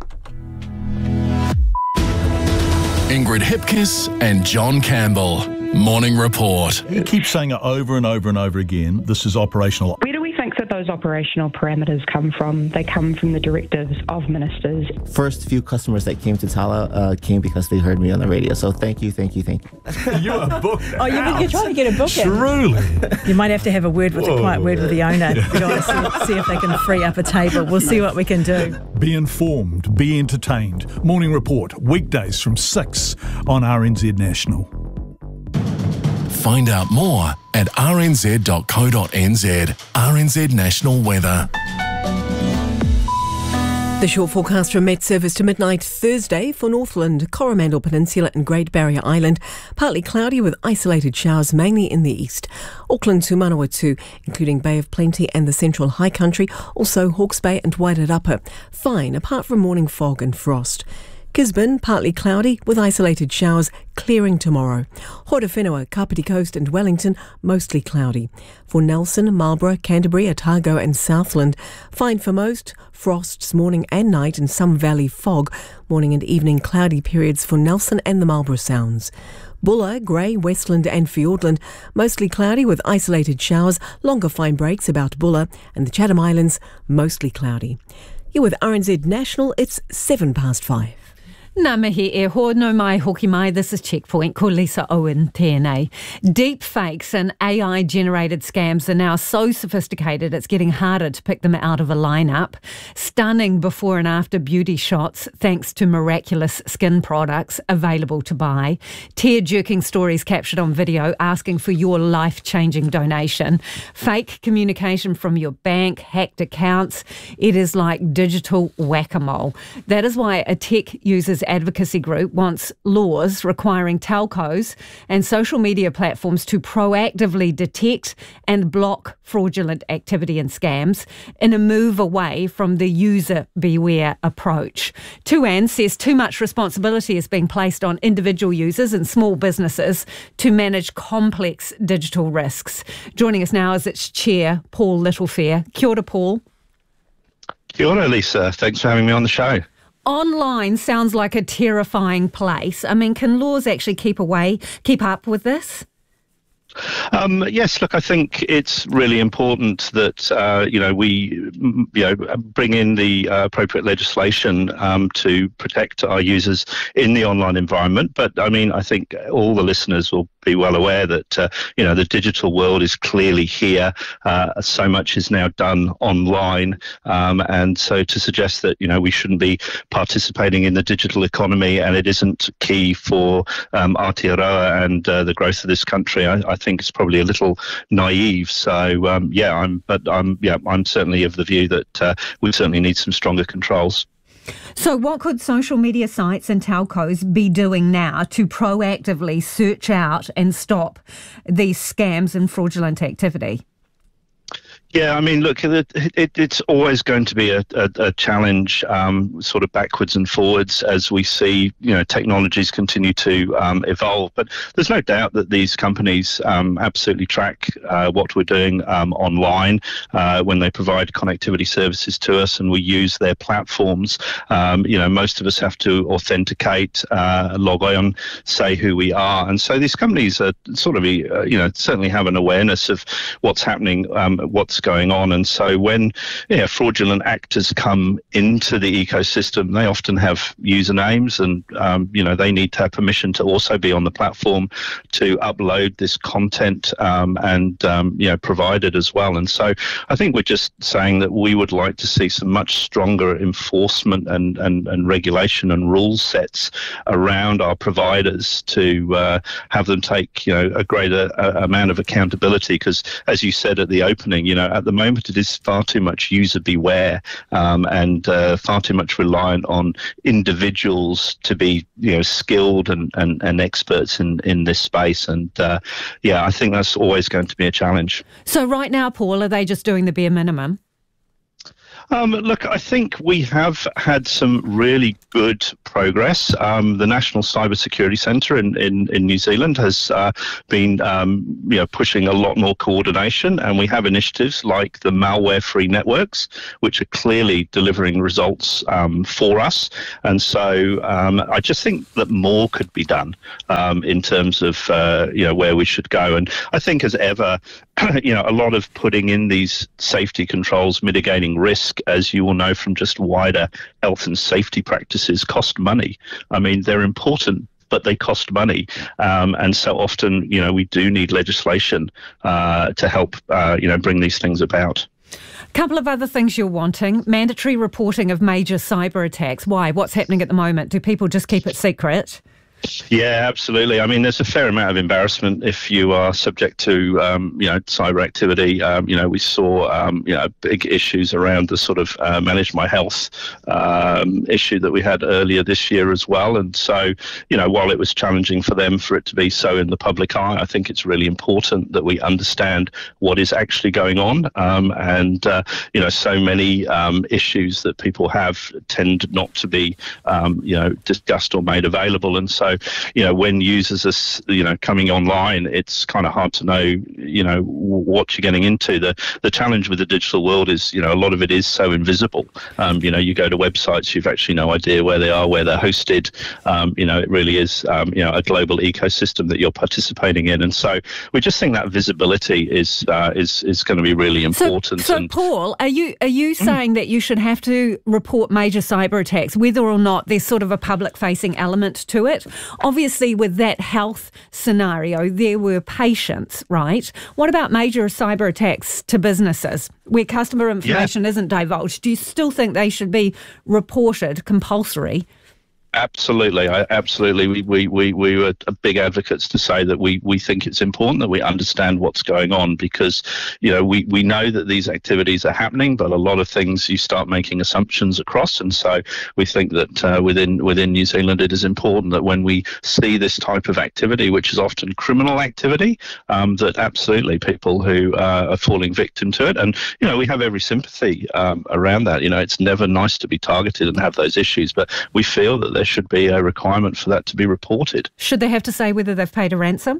Ingrid Hipkiss and John Campbell. Morning Report. You keep saying it over and over and over again. This is operational. Where do we think that those operational parameters come from? They come from the directives of ministers. First few customers that came to Tala came because they heard me on the radio. So thank you. You are booked you're trying to get a book in. Truly. You might have to have a quiet word with the owner. We've got to see if they can free up a table. We'll see what we can do. Be informed, be entertained. Morning Report, weekdays from 6 on RNZ National. Find out more at rnz.co.nz. RNZ National Weather. The short forecast from Met Service to midnight Thursday for Northland, Coromandel Peninsula and Great Barrier Island. Partly cloudy with isolated showers mainly in the east. Auckland to Manawatu, including Bay of Plenty and the Central High Country. Also Hawke's Bay and Wairarapa. Fine apart from morning fog and frost. Gisborne, partly cloudy with isolated showers, clearing tomorrow. Horowhenua, Kapiti Coast and Wellington, mostly cloudy. For Nelson, Marlborough, Canterbury, Otago and Southland, fine for most, frosts morning and night and some valley fog. Morning and evening cloudy periods for Nelson and the Marlborough Sounds. Bulla, Grey, Westland and Fiordland, mostly cloudy with isolated showers, longer fine breaks about Bulla, and the Chatham Islands, mostly cloudy. You're with RNZ National, it's 5:07. Nā mihi e ho no mai hoki mai. This is Checkpoint. Ko Lisa Owen tēnei. Deep fakes and AI-generated scams are now so sophisticated it's getting harder to pick them out of a lineup. Stunning before and after beauty shots thanks to miraculous skin products available to buy. Tear-jerking stories captured on video asking for your life-changing donation. Fake communication from your bank, hacked accounts. It is like digital whack-a-mole. That is why a tech users advocacy group wants laws requiring telcos and social media platforms to proactively detect and block fraudulent activity and scams in a move away from the user beware approach. Tuan says too much responsibility is being placed on individual users and small businesses to manage complex digital risks. Joining us now is its chair, Paul Littlefair. Kia ora, Paul. Kia ora, Lisa. Thanks for having me on the show. Online sounds like a terrifying place. I mean, can laws actually keep up with this? Yes, look, I think it's really important that, we bring in the appropriate legislation to protect our users in the online environment. But, I mean, I think all the listeners will be well aware that, the digital world is clearly here. So much is now done online. And so to suggest that, we shouldn't be participating in the digital economy and it isn't key for Aotearoa and the growth of this country, I think it's probably a little naive. So I'm certainly of the view that we certainly need some stronger controls. So what could social media sites and telcos be doing now to proactively search out and stop these scams and fraudulent activity? Yeah, I mean, look, it's always going to be a challenge, sort of backwards and forwards as we see, technologies continue to evolve. But there's no doubt that these companies absolutely track what we're doing online when they provide connectivity services to us, and we use their platforms. Most of us have to authenticate, log on, say who we are, and so these companies are sort of, certainly have an awareness of what's happening, what's going on. And so when fraudulent actors come into the ecosystem, they often have usernames, and they need to have permission to also be on the platform to upload this content and provide it as well. And so I think we're just saying that we would like to see some much stronger enforcement and regulation and rule sets around our providers to have them take a greater amount of accountability, because as you said at the opening, at the moment it is far too much user beware and far too much reliant on individuals to be skilled and experts in this space. And I think that's always going to be a challenge. So right now, Paul, are they just doing the bare minimum? Look, I think we have had some really good progress. The National Cybersecurity Centre in New Zealand has been pushing a lot more coordination, and we have initiatives like the malware-free networks, which are clearly delivering results for us. And so I just think that more could be done in terms of where we should go. And I think, as ever, a lot of putting in these safety controls, mitigating risk, as you will know from just wider health and safety practices, cost money. I mean, they're important, but they cost money. And so often, we do need legislation to help, bring these things about. A couple of other things you're wanting. Mandatory reporting of major cyber attacks. Why? What's happening at the moment? Do people just keep it secret? Yeah, absolutely. I mean, there's a fair amount of embarrassment if you are subject to, cyber activity. We saw, big issues around the sort of Manage My Health issue that we had earlier this year as well. And so, while it was challenging for them for it to be so in the public eye, I think it's really important that we understand what is actually going on. So many issues that people have tend not to be, discussed or made available. And so, when users are, coming online, it's kind of hard to know, what you're getting into. The challenge with the digital world is, a lot of it is so invisible. You go to websites, you've actually no idea where they are, where they're hosted. It really is, a global ecosystem that you're participating in. And so we just think that visibility is going to be really important. So Paul, are you saying that you should have to report major cyber attacks, whether or not there's sort of a public-facing element to it? Obviously, with that health scenario, there were patients, right? What about major cyber attacks to businesses where customer information isn't divulged? Do you still think they should be reported compulsory? Absolutely. We were big advocates to say that we think it's important that we understand what's going on, because, we know that these activities are happening, but a lot of things you start making assumptions across. And so we think that within New Zealand, it is important that when we see this type of activity, which is often criminal activity, that absolutely people who are falling victim to it. And, we have every sympathy around that. It's never nice to be targeted and have those issues, but we feel that there should be a requirement for that to be reported. Should they have to say whether they've paid a ransom?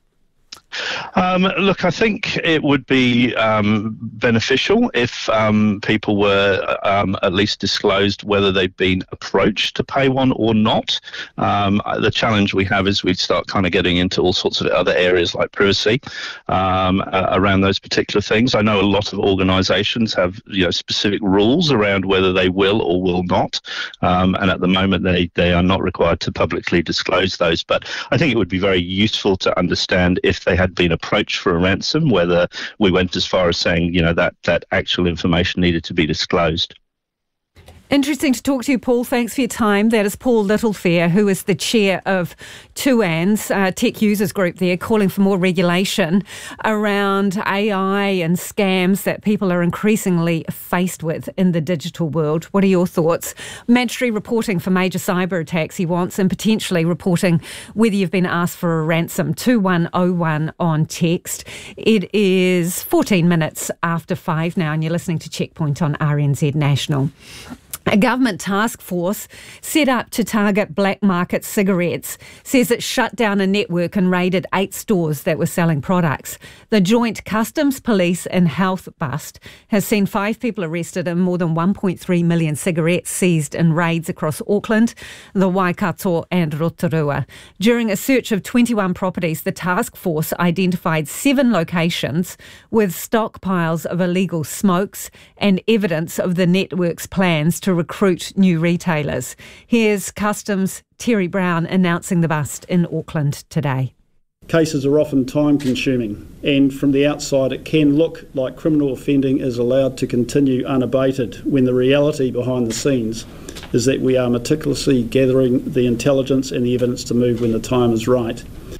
Look, I think it would be beneficial if people were at least disclosed whether they've been approached to pay one or not. The challenge we have is we start kind of getting into all sorts of other areas like privacy around those particular things. I know a lot of organisations have specific rules around whether they will or will not, and at the moment they are not required to publicly disclose those. But I think it would be very useful to understand if they had been approached for a ransom, whether we went as far as saying, that actual information needed to be disclosed. Interesting to talk to you, Paul. Thanks for your time. That is Paul Littlefair, who is the chair of TUANZ, tech users group there, calling for more regulation around AI and scams that people are increasingly faced with in the digital world. What are your thoughts? Mandatory reporting for major cyber attacks he wants, and potentially reporting whether you've been asked for a ransom. 2101 on text. It is 14 minutes after 5 now, and you're listening to Checkpoint on RNZ National. A government task force set up to target black market cigarettes says it shut down a network and raided 8 stores that were selling products. The Joint Customs, Police and Health bust has seen 5 people arrested and more than 1.3 million cigarettes seized in raids across Auckland, the Waikato and Rotorua. During a search of 21 properties, the task force identified 7 locations with stockpiles of illegal smokes and evidence of the network's plans to recruit new retailers. Here's Customs' Terry Brown announcing the bust in Auckland today. Cases are often time-consuming, and from the outside it can look like criminal offending is allowed to continue unabated, when the reality behind the scenes is that we are meticulously gathering the intelligence and the evidence to move when the time is right.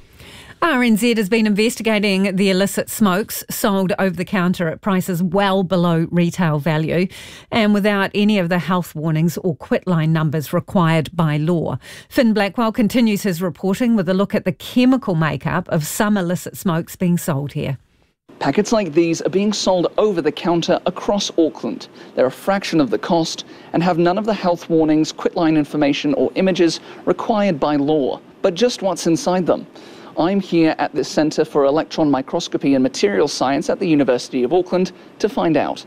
RNZ has been investigating the illicit smokes sold over the counter at prices well below retail value and without any of the health warnings or quitline numbers required by law. Finn Blackwell continues his reporting with a look at the chemical makeup of some illicit smokes being sold here. Packets like these are being sold over the counter across Auckland. They're a fraction of the cost and have none of the health warnings, quitline information or images required by law. But just what's inside them? I'm here at the Centre for Electron Microscopy and Materials Science at the University of Auckland to find out.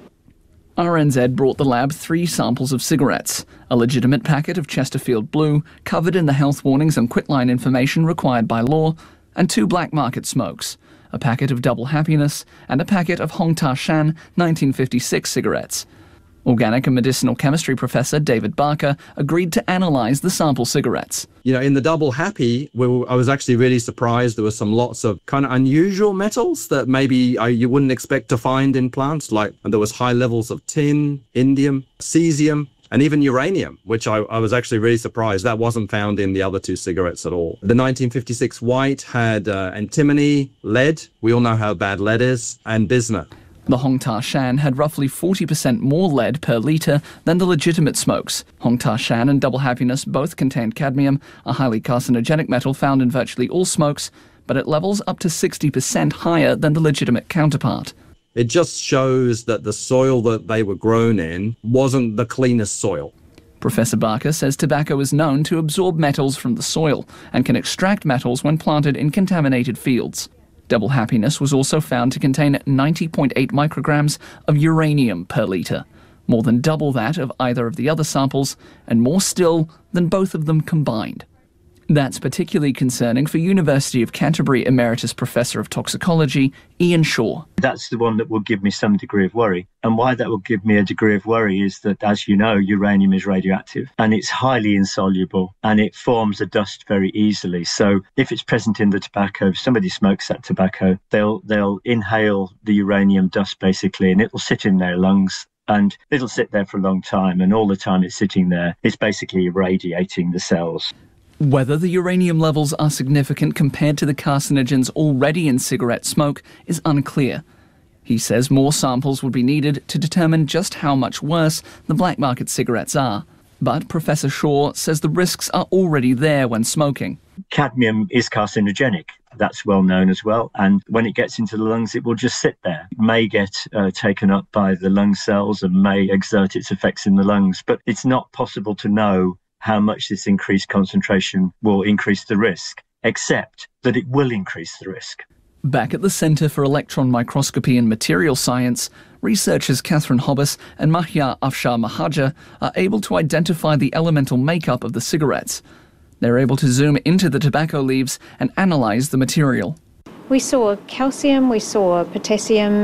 RNZ brought the lab 3 samples of cigarettes, a legitimate packet of Chesterfield Blue covered in the health warnings and quitline information required by law, and 2 black market smokes, a packet of Double Happiness and a packet of Hong Ta Shan 1956 cigarettes. Organic and medicinal chemistry professor David Barker agreed to analyse the sample cigarettes. You know, in the Double Happy, I was actually really surprised. There were lots of kind of unusual metals that maybe you wouldn't expect to find in plants. Like there was high levels of tin, indium, cesium, and even uranium, which I was actually really surprised. That wasn't found in the other 2 cigarettes at all. The 1956 white had antimony, lead. We all know how bad lead is, and bismuth. The Hong Ta Shan had roughly 40% more lead per litre than the legitimate smokes. Hong Ta Shan and Double Happiness both contained cadmium, a highly carcinogenic metal found in virtually all smokes, but at levels up to 60% higher than the legitimate counterpart. It just shows that the soil that they were grown in wasn't the cleanest soil. Professor Barker says tobacco is known to absorb metals from the soil and can extract metals when planted in contaminated fields. Double Happiness was also found to contain 90.8 micrograms of uranium per litre, more than double that of either of the other samples, and more still than both of them combined. That's particularly concerning for University of Canterbury Emeritus Professor of Toxicology, Ian Shaw. That's the one that will give me some degree of worry. And why that will give me a degree of worry is that, as you know, uranium is radioactive and it's highly insoluble and it forms a dust very easily. So if it's present in the tobacco, if somebody smokes that tobacco, they'll inhale the uranium dust basically, and it will sit in their lungs. And it'll sit there for a long time, and all the time it's sitting there, it's basically irradiating the cells. Whether the uranium levels are significant compared to the carcinogens already in cigarette smoke is unclear. He says more samples would be needed to determine just how much worse the black market cigarettes are. But Professor Shaw says the risks are already there when smoking. Cadmium is carcinogenic. That's well known as well. And when it gets into the lungs, it will just sit there. It may get taken up by the lung cells and may exert its effects in the lungs. But it's not possible to know how much this increased concentration will increase the risk, except that it will increase the risk. Back at the Centre for Electron Microscopy and Materials Science, researchers Catherine Hobbs and Mahia Afshar Mahaja are able to identify the elemental makeup of the cigarettes. They're able to zoom into the tobacco leaves and analyse the material. We saw calcium, we saw potassium,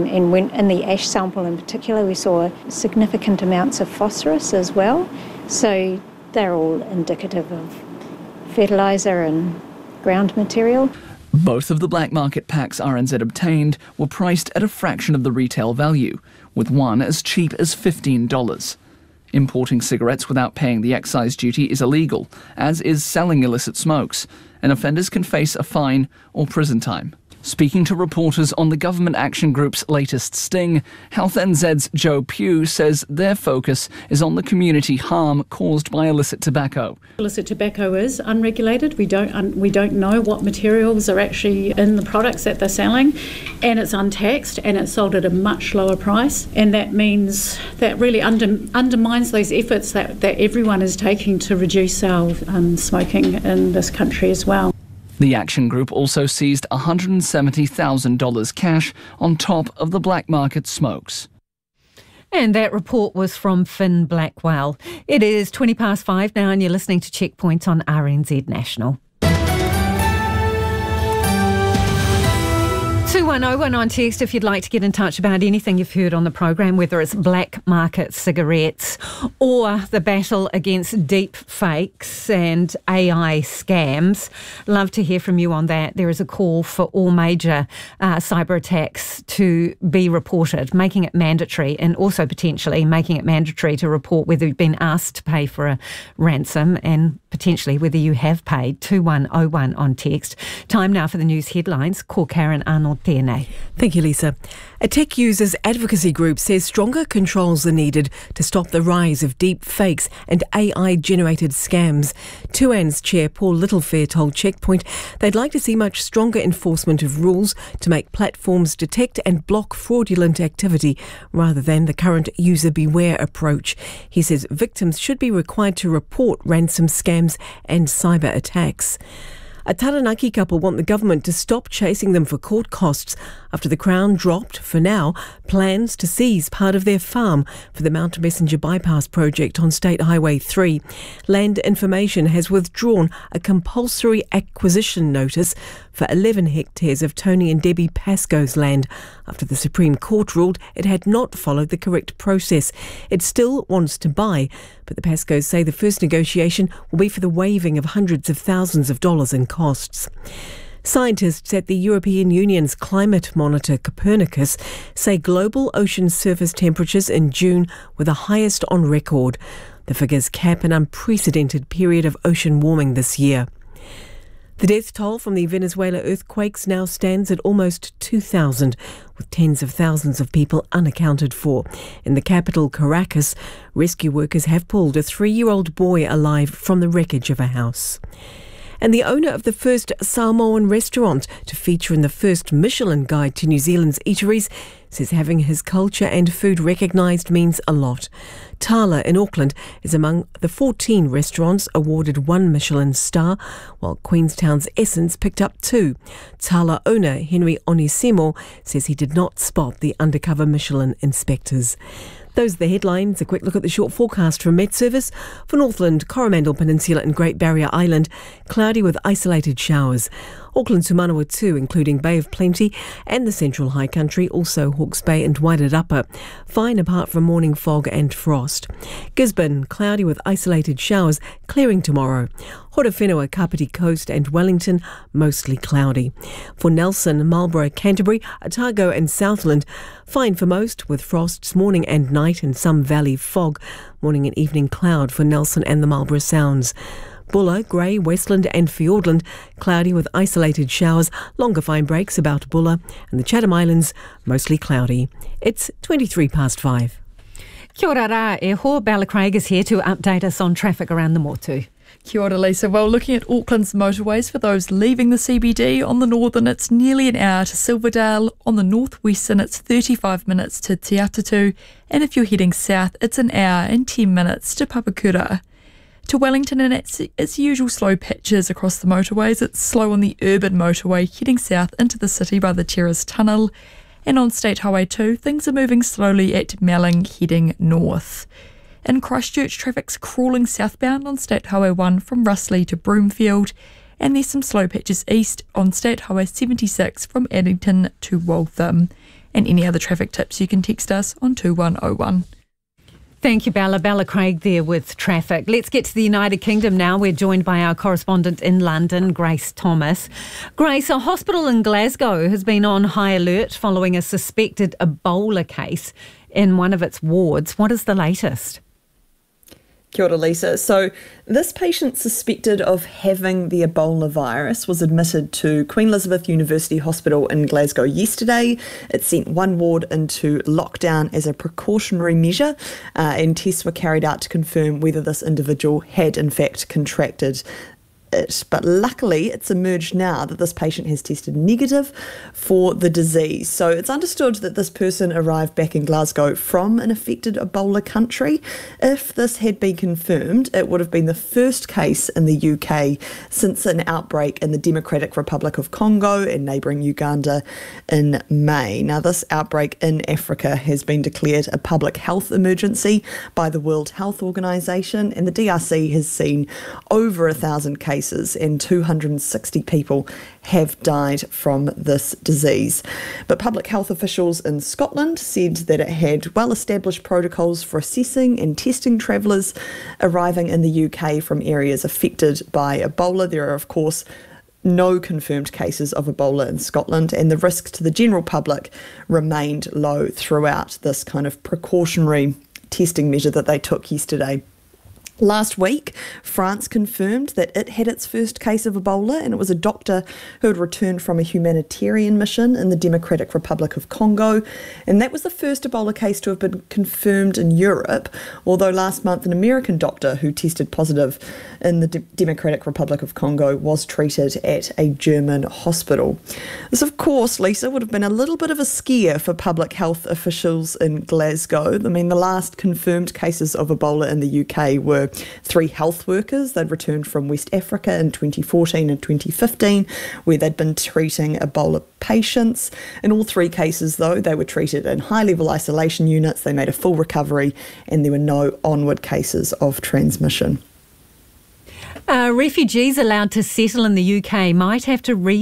in the ash sample in particular, we saw significant amounts of phosphorus as well. So they're all indicative of fertiliser and ground material. Both of the black market packs RNZ obtained were priced at a fraction of the retail value, with one as cheap as $15. Importing cigarettes without paying the excise duty is illegal, as is selling illicit smokes, and offenders can face a fine or prison time. Speaking to reporters on the Government Action Group's latest sting, Health NZ's Joe Pugh says their focus is on the community harm caused by illicit tobacco. Illicit tobacco is unregulated. We don't know what materials are actually in the products that they're selling, and it's untaxed and it's sold at a much lower price, and that means that really undermines those efforts that everyone is taking to reduce our smoking in this country as well. The Action Group also seized $170,000 cash on top of the black market smokes. And that report was from Finn Blackwell. It is 5:20 now and you're listening to Checkpoint on RNZ National. 2101 on text if you'd like to get in touch about anything you've heard on the program, whether it's black market cigarettes or the battle against deep fakes and AI scams. Love to hear from you on that. There is a call for all major cyber attacks to be reported, making it mandatory, and also potentially making it mandatory to report whether you've been asked to pay for a ransom and potentially whether you have paid. 2101 on text. Time now for the news headlines. Ko Karen Arnold Tēnei. Thank you, Lisa. A tech users advocacy group says stronger controls are needed to stop the rise of deep fakes and AI-generated scams. Tuan's chair Paul Littlefair told Checkpoint they'd like to see much stronger enforcement of rules to make platforms detect and block fraudulent activity rather than the current user beware approach. He says victims should be required to report ransom scams and cyber attacks. A Taranaki couple want the government to stop chasing them for court costs after the Crown dropped, for now, plans to seize part of their farm for the Mount Messenger Bypass project on State Highway 3. Land Information has withdrawn a compulsory acquisition notice for 11 hectares of Tony and Debbie Pascoe's land after the Supreme Court ruled it had not followed the correct process. It still wants to buy, but the Pascoes say the first negotiation will be for the waiving of hundreds of thousands of dollars in costs. Scientists at the European Union's climate monitor Copernicus say global ocean surface temperatures in June were the highest on record. The figures cap an unprecedented period of ocean warming this year. The death toll from the Venezuela earthquakes now stands at almost 2,000, with tens of thousands of people unaccounted for. In the capital, Caracas, rescue workers have pulled a 3-year-old boy alive from the wreckage of a house. And the owner of the first Samoan restaurant to feature in the first Michelin Guide to New Zealand's eateries says having his culture and food recognised means a lot. Tala in Auckland is among the 14 restaurants awarded 1 Michelin star, while Queenstown's Essence picked up 2. Tala owner Henry Onisimo says he did not spot the undercover Michelin inspectors. Those are the headlines. A quick look at the short forecast from Met Service. For Northland, Coromandel Peninsula and Great Barrier Island, cloudy with isolated showers. Auckland to Manawatu, including Bay of Plenty and the Central High Country, also Hawke's Bay and Wairarapa. Fine apart from morning fog and frost. Gisborne, cloudy with isolated showers, clearing tomorrow. Horowhenua, Kapiti Coast and Wellington, mostly cloudy. For Nelson, Marlborough, Canterbury, Otago and Southland, fine for most with frosts morning and night and some valley fog. Morning and evening cloud for Nelson and the Marlborough Sounds. Bulla, Grey, Westland and Fiordland, cloudy with isolated showers, longer fine breaks about Bulla, and the Chatham Islands, mostly cloudy. It's 5:23. Kia ora rā e ho, Bella Craig is here to update us on traffic around the Motu. Kia ora, Lisa. Well, looking at Auckland's motorways, for those leaving the CBD, on the northern it's nearly an hour to Silverdale, on the northwestern it's 35 minutes to Te Atatu, and if you're heading south it's an hour and 10 minutes to Papakura. To Wellington, and it's usual slow patches across the motorways. It's slow on the urban motorway heading south into the city by the Terrace Tunnel, and on State Highway 2 things are moving slowly at Melling heading north. In Christchurch, traffic's crawling southbound on State Highway 1 from Russley to Broomfield, and there's some slow patches east on State Highway 76 from Addington to Waltham. And any other traffic tips you can text us on 2101. Thank you, Bella. Bella Craig there with traffic. Let's get to the United Kingdom now. We're joined by our correspondent in London, Grace Thomas. Grace, a hospital in Glasgow has been on high alert following a suspected Ebola case in one of its wards. What is the latest? Kia ora, Lisa. So this patient suspected of having the Ebola virus was admitted to Queen Elizabeth University Hospital in Glasgow yesterday. It sent one ward into lockdown as a precautionary measure, and tests were carried out to confirm whether this individual had in fact contracted it. But luckily it's emerged now that this patient has tested negative for the disease. So it's understood that this person arrived back in Glasgow from an affected Ebola country. If this had been confirmed, it would have been the first case in the UK since an outbreak in the Democratic Republic of Congo and neighbouring Uganda in May. Now, this outbreak in Africa has been declared a public health emergency by the World Health Organization, and the DRC has seen over 1,000 cases and 260 people have died from this disease. But public health officials in Scotland said that it had well-established protocols for assessing and testing travellers arriving in the UK from areas affected by Ebola. There are, of course, no confirmed cases of Ebola in Scotland, and the risk to the general public remained low throughout this kind of precautionary testing measure that they took yesterday. Last week, France confirmed that it had its first case of Ebola, and it was a doctor who had returned from a humanitarian mission in the Democratic Republic of Congo. And that was the first Ebola case to have been confirmed in Europe, although last month an American doctor who tested positive in the Democratic Republic of Congo was treated at a German hospital. This, of course, Lisa, would have been a little bit of a scare for public health officials in Glasgow. I mean, the last confirmed cases of Ebola in the UK were 3 health workers. They'd returned from West Africa in 2014 and 2015, where they'd been treating Ebola patients. In all 3 cases, though, they were treated in high-level isolation units. They made a full recovery, and there were no onward cases of transmission. Refugees allowed to settle in the UK might have to